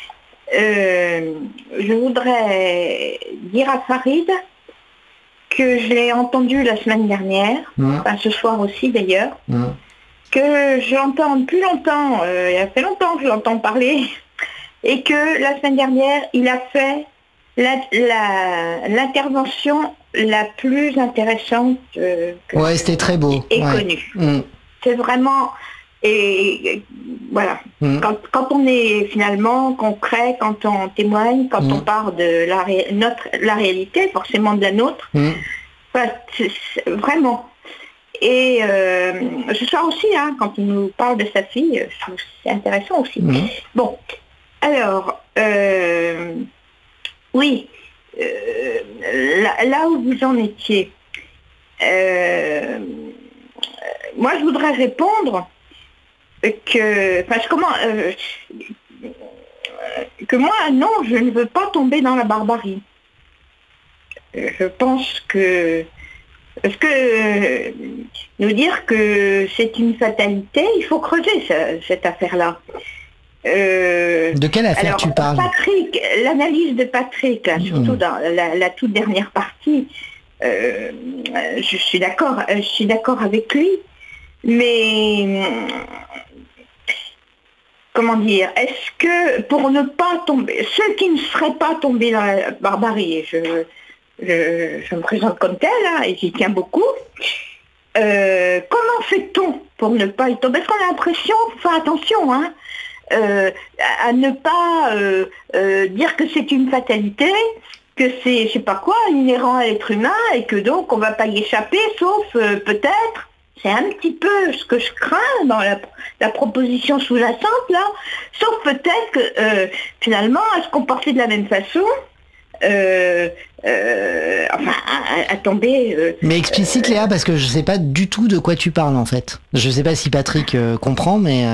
je voudrais dire à Farid que je l'ai entendu la semaine dernière, ce soir aussi d'ailleurs, que j'entends depuis longtemps, il y a fait longtemps que je l'entends parler, et que la semaine dernière, il a fait l'intervention la plus intéressante c'était très beau. Et connue. C'est vraiment... Et voilà. Quand on est finalement concret, quand on témoigne, quand on parle de la réalité, forcément de la nôtre, vraiment. Et ce soir aussi, quand il nous parle de sa fille, je trouve que c'est intéressant aussi. Bon, alors, oui, là où vous en étiez, moi je voudrais répondre que moi, non, je ne veux pas tomber dans la barbarie. Je pense que... Parce que nous dire que c'est une fatalité, il faut creuser cette affaire-là. De quelle affaire tu parles ? Patrick, l'analyse de Patrick, là, surtout dans la toute dernière partie, je suis d'accord avec lui, mais comment dire, est-ce que pour ne pas tomber, ceux qui ne seraient pas tombés dans la barbarie, je me présente comme tel, et j'y tiens beaucoup, comment fait-on pour ne pas y tomber ? Parce qu'on a l'impression, faire attention, à ne pas dire que c'est une fatalité, que c'est, je sais pas quoi, inhérent à l'être humain, et que donc on va pas y échapper, sauf peut-être, c'est un petit peu ce que je crains dans la proposition sous-jacente là, sauf peut-être que finalement à se comporter de la même façon, à tomber... Mais explicite Léa, parce que je sais pas du tout de quoi tu parles en fait. Je sais pas si Patrick comprend, mais...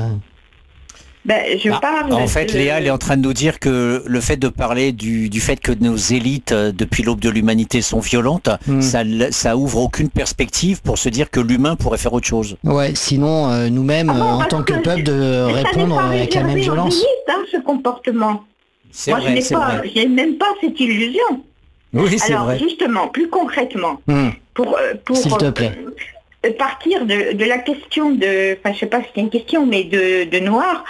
je parle... En fait, Léa, elle est en train de nous dire que le fait de parler du fait que nos élites, depuis l'aube de l'humanité, sont violentes, ça ouvre aucune perspective pour se dire que l'humain pourrait faire autre chose. Ouais, sinon, nous-mêmes, en tant que peuple, de répondre avec la même violence. Ce comportement. Moi, vrai, je n'ai même pas cette illusion. Oui, c'est vrai. Alors, justement, plus concrètement, pour s'il te plaît. Partir de la question de, enfin je sais pas si c'est une question, mais de noir,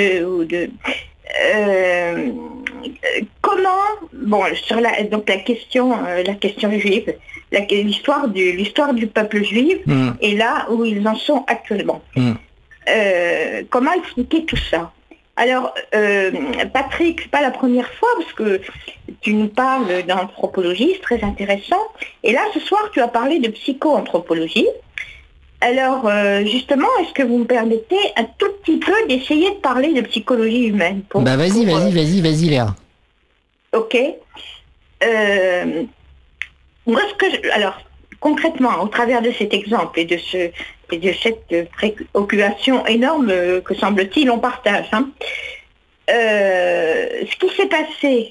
comment, sur la question juive, l'histoire du peuple juif, et là où ils en sont actuellement. Comment expliquer tout ça ? Alors, Patrick, c'est pas la première fois, parce que tu nous parles d'anthropologie, c'est très intéressant. Et là, ce soir, tu as parlé de psycho-anthropologie. Alors, justement, est-ce que vous me permettez un tout petit peu d'essayer de parler de psychologie humaine Vas-y, Léa. Ok. moi, alors, concrètement, au travers de cet exemple et de cette préoccupation énorme que semble-t-il on partage, ce qui s'est passé,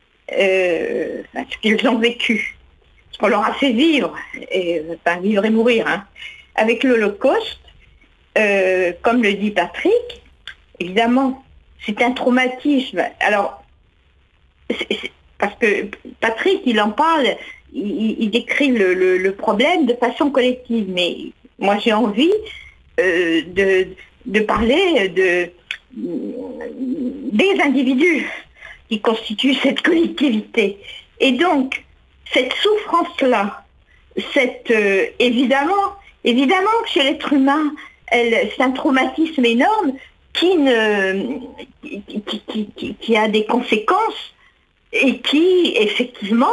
ce qu'ils ont vécu, ce qu'on leur a fait vivre, vivre et mourir, avec l'Holocauste, comme le dit Patrick, évidemment, c'est un traumatisme. Alors, parce que Patrick, il en parle, il décrit le problème de façon collective, mais moi j'ai envie de parler des individus qui constituent cette collectivité. Et donc, cette souffrance-là, évidemment que chez l'être humain, c'est un traumatisme énorme qui a des conséquences et qui, effectivement,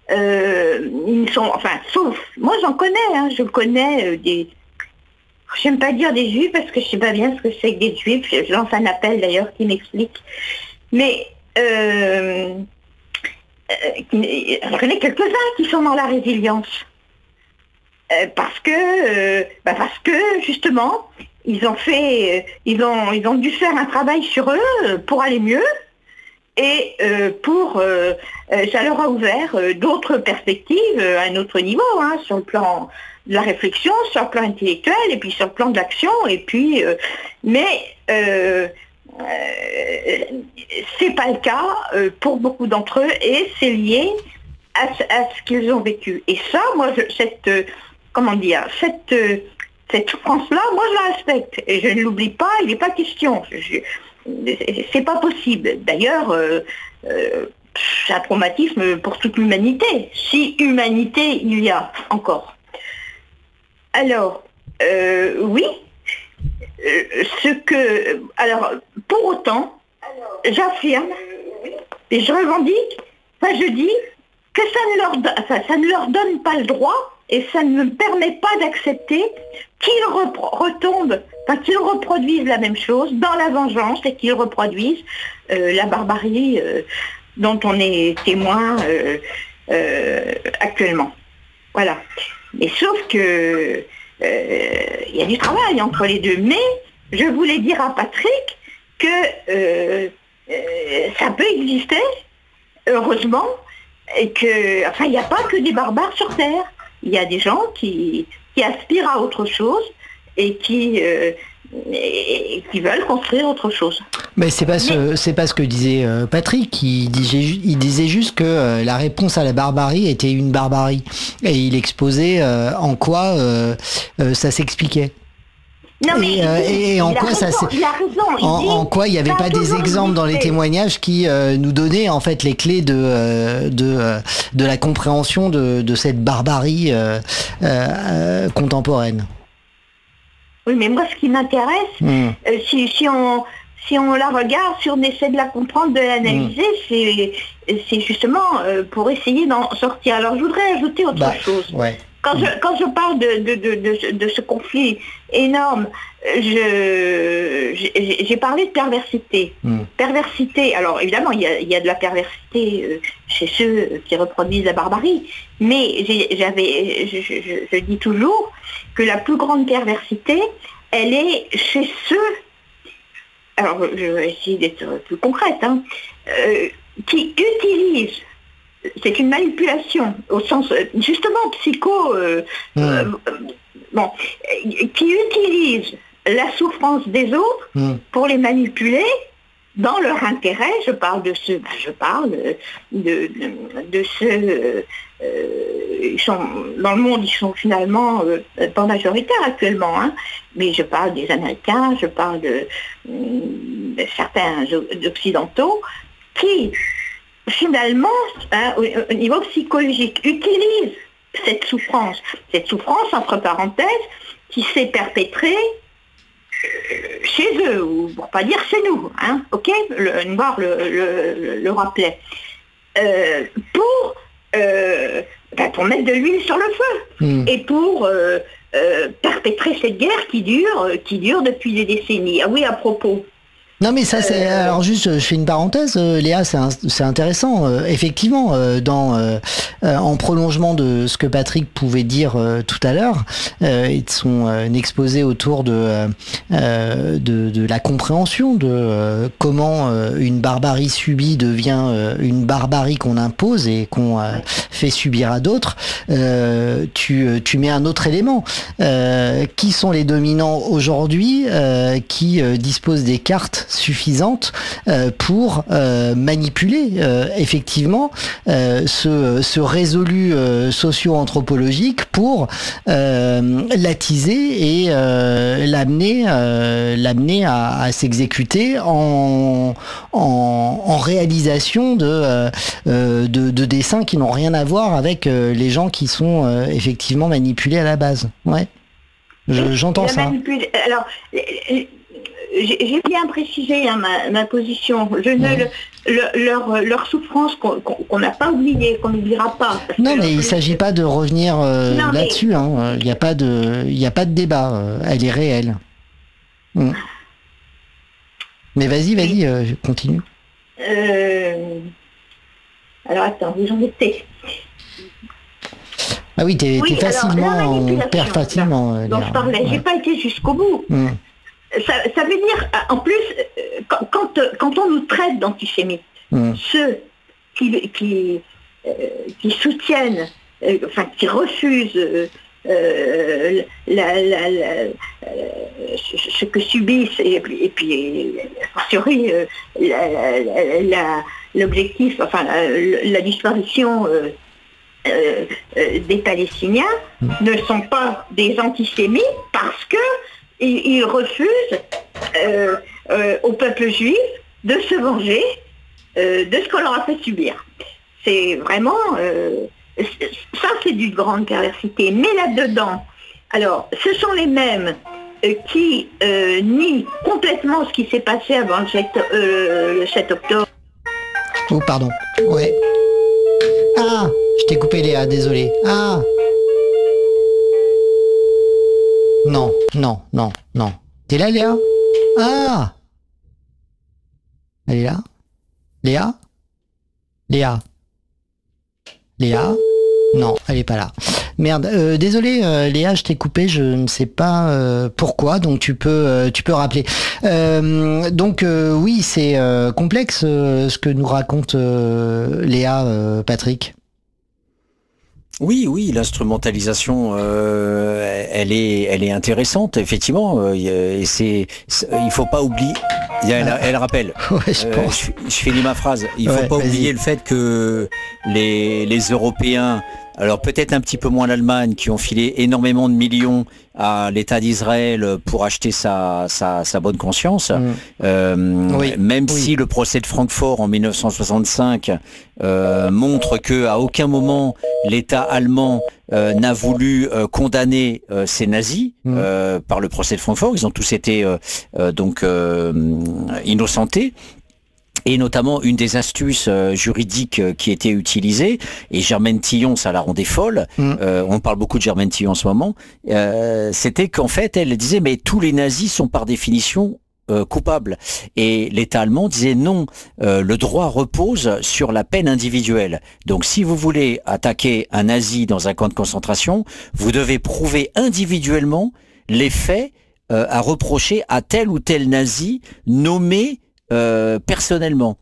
sauf, moi j'en connais, je connais j'aime pas dire des juifs parce que je sais pas bien ce que c'est que des juifs, je lance un appel d'ailleurs qui m'explique, mais je connais quelques-uns qui sont dans la résilience, parce que justement, ils ont dû faire un travail sur eux pour aller mieux, et ça leur a ouvert d'autres perspectives à un autre niveau, sur le plan de la réflexion, sur le plan intellectuel, et puis sur le plan de l'action, et puis c'est pas le cas pour beaucoup d'entre eux, et c'est lié à ce qu'ils ont vécu. Et ça, moi, cette souffrance-là, moi je la respecte, et je ne l'oublie pas, il n'est pas question. C'est pas possible. D'ailleurs, c'est un traumatisme pour toute l'humanité, si humanité il y a encore. Alors, oui, pour autant, j'affirme et je revendique, je dis que ça ne leur donne pas le droit, et ça ne me permet pas d'accepter qu'ils qu'ils reproduisent la même chose dans la vengeance, et qu'ils reproduisent la barbarie dont on est témoin actuellement. Voilà. Mais sauf que il y a du travail entre les deux. Mais je voulais dire à Patrick que ça peut exister, heureusement, et que, il n'y a pas que des barbares sur Terre. Il y a des gens qui aspirent à autre chose et qui veulent construire autre chose. Mais c'est pas ce que disait Patrick. Il disait juste que la réponse à la barbarie était une barbarie, et il exposait en quoi ça s'expliquait. Non, mais et en quoi en quoi il n'y avait pas des exemples dans les témoignages qui nous donnaient en fait les clés de la compréhension de cette barbarie contemporaine. Oui, mais moi ce qui m'intéresse, si on la regarde, si on essaie de la comprendre, de l'analyser, c'est justement pour essayer d'en sortir. Alors je voudrais ajouter autre chose. Ouais. Quand je parle de ce conflit énorme, j'ai parlé de perversité. Perversité, alors évidemment, il y a de la perversité chez ceux qui reproduisent la barbarie, mais je dis toujours que la plus grande perversité, elle est chez ceux, alors je vais essayer d'être plus concrète, qui utilisent, c'est une manipulation au sens justement psycho, qui utilise la souffrance des autres pour les manipuler dans leur intérêt. Je parle de ceux, ils sont dans le monde, ils sont finalement pas majoritaires actuellement, mais je parle des Américains, je parle de certains occidentaux qui finalement, au niveau psychologique, utilisent cette souffrance, entre parenthèses, qui s'est perpétrée chez eux, ou pour pas dire chez nous, ok, Noir le rappelait, pour mettre de l'huile sur le feu, et pour perpétrer cette guerre qui dure depuis des décennies. Ah oui, à propos, Non mais ça c'est alors juste je fais une parenthèse Léa, c'est intéressant effectivement en prolongement de ce que Patrick pouvait dire tout à l'heure et de son exposé autour de la compréhension de comment une barbarie subie devient une barbarie qu'on impose et qu'on fait subir à d'autres. Tu mets un autre élément. Qui sont les dominants aujourd'hui qui disposent des cartes suffisantes pour manipuler effectivement ce résolu socio-anthropologique pour l'attiser et l'amener à s'exécuter en réalisation de dessins qui n'ont rien à voir avec les gens qui sont effectivement manipulés à la base. Ouais. J'entends ça. Alors, j'ai bien précisé ma position. Leur souffrance qu'on n'a pas oubliée, qu'on n'oubliera pas. Non, mais il ne s'agit pas de revenir là-dessus. Hein. Il n'y a pas de débat. Elle est réelle. Mais vas-y, continue. Alors attends, j'en étais. Ah oui, t'es facilement, on perd facilement. Donc je parlais, j'ai pas été jusqu'au bout. Ça veut dire, en plus, quand on nous traite d'antisémites, ceux qui soutiennent, qui refusent ce que subissent et puis a fortiori l'objectif, la disparition des Palestiniens ne sont pas des antisémites parce que ils refusent au peuple juif de se venger de ce qu'on leur a fait subir. C'est vraiment ça, c'est d'une grande perversité. Mais là-dedans, alors ce sont les mêmes qui nient complètement ce qui s'est passé avant le 7 octobre. Oh pardon. Ouais. Ah, je t'ai coupé Léa, désolé. Ah. Non. T'es là Léa? Ah. Elle est là? Léa? Non, elle est pas là. Merde, désolé Léa, je t'ai coupé, je ne sais pas pourquoi, donc tu peux rappeler. Donc oui, c'est complexe ce que nous raconte Léa, Patrick. Oui, l'instrumentalisation, elle est intéressante, effectivement. Et il faut pas oublier. Elle rappelle. Ouais, je finis ma phrase. Il faut pas oublier le fait que les Européens, alors peut-être un petit peu moins l'Allemagne, qui ont filé énormément de millions à l'État d'Israël pour acheter sa bonne conscience, même si le procès de Francfort en 1965 montre que à aucun moment l'État allemand n'a voulu condamner ces nazis par le procès de Francfort. Ils ont tous été innocentés. Et notamment, une des astuces juridiques qui était utilisée, et Germaine Tillon, ça la rendait folle, on parle beaucoup de Germaine Tillon en ce moment, c'était qu'en fait, elle disait, mais tous les nazis sont par définition coupables. Et l'État allemand disait non, le droit repose sur la peine individuelle. Donc si vous voulez attaquer un nazi dans un camp de concentration, vous devez prouver individuellement les faits à reprocher à tel ou tel nazi nommé personnellement.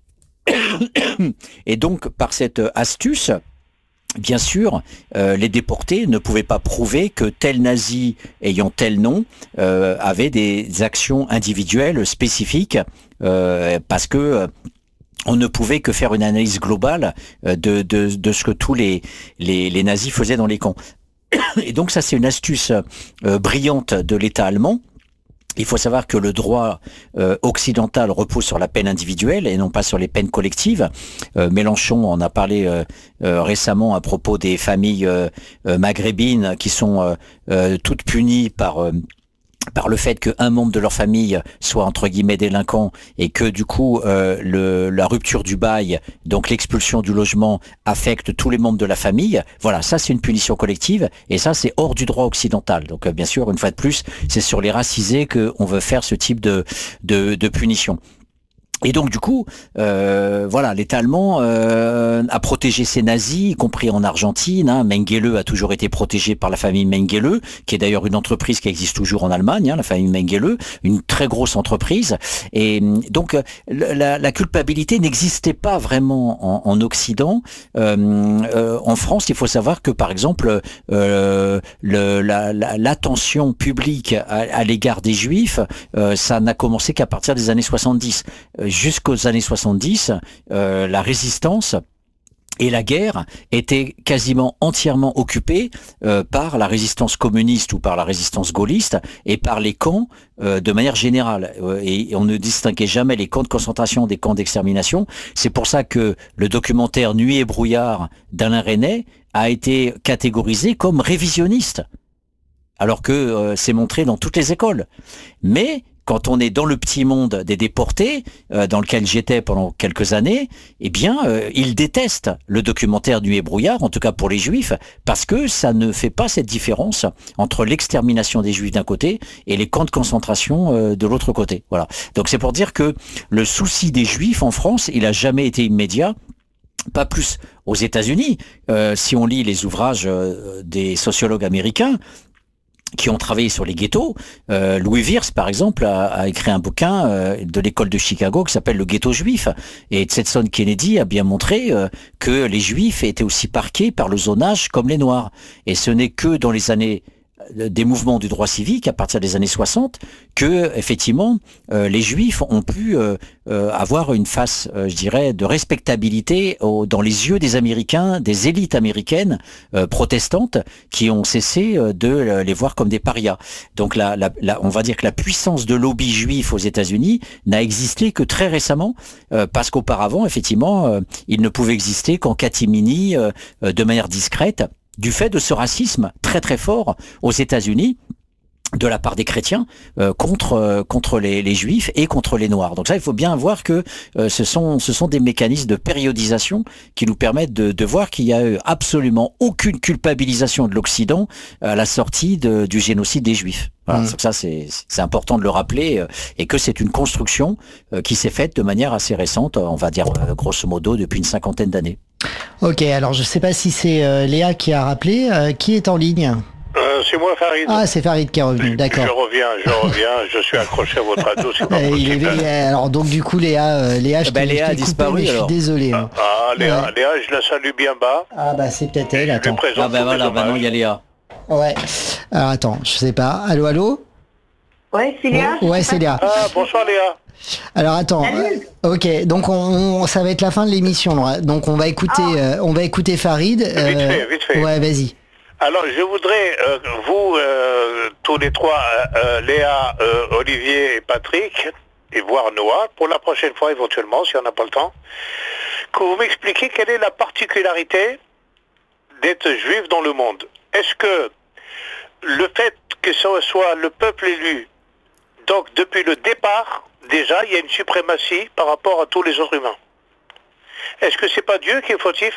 Et donc, par cette astuce, bien sûr, les déportés ne pouvaient pas prouver que tel nazi ayant tel nom avait des actions individuelles spécifiques, parce que on ne pouvait que faire une analyse globale de ce que tous les nazis faisaient dans les camps. Et donc ça, c'est une astuce brillante de l'État allemand. Il faut savoir que le droit occidental repose sur la peine individuelle et non pas sur les peines collectives. Mélenchon en a parlé récemment à propos des familles maghrébines qui sont toutes punies par par le fait qu'un membre de leur famille soit entre guillemets délinquant et que du coup la rupture du bail, donc l'expulsion du logement, affecte tous les membres de la famille. Voilà, ça c'est une punition collective et ça c'est hors du droit occidental. Donc bien sûr, une fois de plus, c'est sur les racisés qu'on veut faire ce type de punition. Et donc du coup, voilà, l'État allemand a protégé ses nazis, y compris en Argentine. Mengele a toujours été protégé par la famille Mengele, qui est d'ailleurs une entreprise qui existe toujours en Allemagne, la famille Mengele, une très grosse entreprise. Et donc la culpabilité n'existait pas vraiment en Occident. En France, il faut savoir que par exemple, l'attention publique à l'égard des Juifs, ça n'a commencé qu'à partir des années 70. Jusqu'aux années 70, la résistance et la guerre étaient quasiment entièrement occupées par la résistance communiste ou par la résistance gaulliste et par les camps de manière générale. Et on ne distinguait jamais les camps de concentration des camps d'extermination. C'est pour ça que le documentaire Nuit et brouillard d'Alain Resnais a été catégorisé comme révisionniste, alors que c'est montré dans toutes les écoles. Mais quand on est dans le petit monde des déportés, dans lequel j'étais pendant quelques années, eh bien, ils détestent le documentaire Nuit et brouillard, en tout cas pour les Juifs, parce que ça ne fait pas cette différence entre l'extermination des Juifs d'un côté et les camps de concentration de l'autre côté. Voilà. Donc c'est pour dire que le souci des Juifs en France, il a jamais été immédiat. Pas plus aux États-Unis. Si on lit les ouvrages des sociologues américains, qui ont travaillé sur les ghettos. Louis Wirtz, par exemple, a écrit un bouquin de l'école de Chicago qui s'appelle Le ghetto juif. Et Stetson Kennedy a bien montré que les Juifs étaient aussi parqués par le zonage comme les Noirs. Et ce n'est que dans les années des mouvements du droit civique, à partir des années 60, que effectivement les Juifs ont pu avoir une face, je dirais, de respectabilité dans les yeux des Américains, des élites américaines protestantes, qui ont cessé de les voir comme des parias. Donc on va dire que la puissance de lobby juif aux États-Unis n'a existé que très récemment, parce qu'auparavant, effectivement, il ne pouvait exister qu'en catimini, de manière discrète, du fait de ce racisme très très fort aux États-Unis de la part des chrétiens contre les juifs et contre les noirs. Donc ça, il faut bien voir que ce sont des mécanismes de périodisation qui nous permettent de voir qu'il y a eu absolument aucune culpabilisation de l'Occident à la sortie du génocide des Juifs. Voilà, donc ça c'est important de le rappeler, et que c'est une construction qui s'est faite de manière assez récente, on va dire grosso modo depuis une 50aine d'années. Ok, alors je sais pas si c'est Léa qui a rappelé, qui est en ligne? C'est moi, Farid. Ah, c'est Farid qui est revenu, d'accord. Je reviens, je suis accroché à votre radio, c'est pas possible. Alors donc du coup Léa, je t'ai a disparu, coupé, mais je suis désolé. Léa, je la salue bien bas. Ah bah c'est peut-être elle, attends. Voilà, maintenant il y a Léa. Ouais, alors attends, je sais pas, allô? Ouais, c'est Léa. Ouais, c'est Léa. Ah, bonsoir Léa. Alors attends, ok, donc ça va être la fin de l'émission, donc on va écouter Farid. Vite fait. Ouais, vas-y. Alors je voudrais, vous, tous les trois, Léa, Olivier et Patrick, et voir Noah, pour la prochaine fois éventuellement, si on n'a pas le temps, que vous m'expliquiez quelle est la particularité d'être juif dans le monde. Est-ce que le fait que ce soit le peuple élu, donc depuis le départ, déjà, il y a une suprématie par rapport à tous les autres humains. Est-ce que c'est pas Dieu qui est fautif?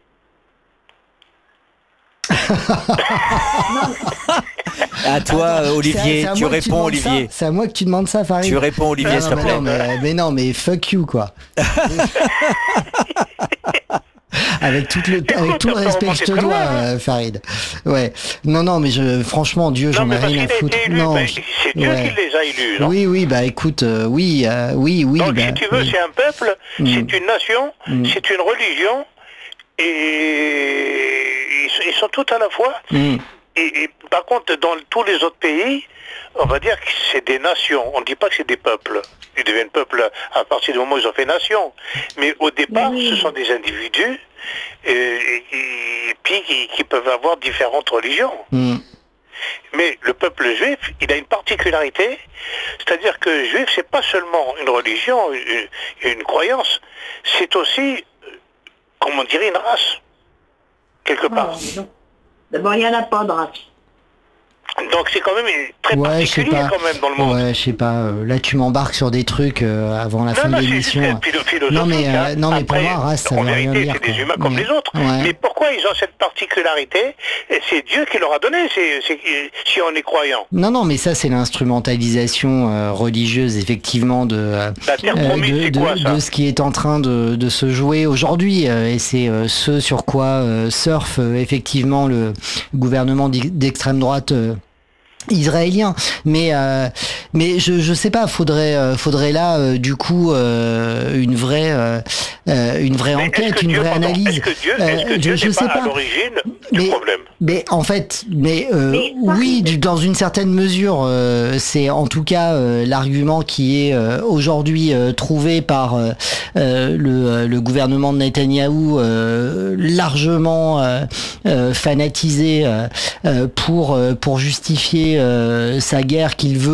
À toi, Olivier, tu réponds, Olivier. C'est à moi que tu demandes ça, Farid. Tu réponds, Olivier, s'il te plaît. Mais fuck you, quoi. Avec tout le respect que je te dois, Farid. Ouais. Non, mais franchement, Dieu, j'en ai rien à foutre. Non, c'est Dieu qui les a élus. Non, oui, bah écoute, oui. Donc, si tu veux, c'est un peuple, c'est une nation, c'est une religion, et ils sont tous à la fois. Et par contre, dans tous les autres pays, on va dire que c'est des nations. On ne dit pas que c'est des peuples. Ils deviennent peuples à partir du moment où ils ont fait nation. Mais au départ, ce sont des individus et puis qui peuvent avoir différentes religions. Mais le peuple juif, il a une particularité, c'est-à-dire que juif, c'est pas seulement une religion, une croyance, c'est aussi, comme on dirait, une race, quelque part. D'abord, il n'y en a pas de race. Donc c'est quand même très particulier quand même dans le monde. Ouais, je sais pas. Là, tu m'embarques sur des trucs avant la fin de l'émission. Non, mais Après, pour moi, race, ça en veut rien vérité, dire. c'est des humains comme les autres. Ouais. Mais pourquoi ils ont cette particularité? C'est Dieu qui leur a donné, si on est croyant. Non, mais ça, c'est l'instrumentalisation religieuse, effectivement, de ce qui est en train de se jouer aujourd'hui. Et c'est ce sur quoi surfe effectivement le gouvernement d'extrême droite israélien, mais je sais pas, faudrait là du coup une vraie enquête, une vraie analyse. Est-ce que Dieu n'est pas à l'origine du problème? Mais en fait, oui, dans une certaine mesure, c'est en tout cas l'argument qui est aujourd'hui trouvé par le gouvernement de Netanyahou, largement fanatisé pour justifier sa guerre qu'il veut